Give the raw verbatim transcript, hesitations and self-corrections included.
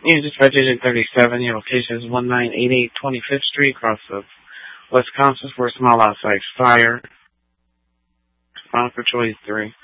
Yeah, dispatch agent thirty-seven. Your location is one nine eight eight twenty-fifth Street, across of Wisconsin, for a small outside fire. Final for choice three.